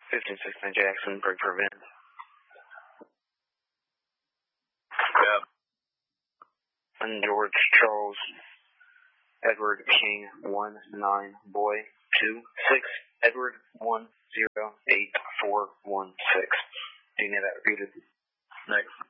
1569 Jackson, break prevent. Yep. And George Charles Edward King 19 Boy 26 Edward 108416. Do you need that repeated? Next.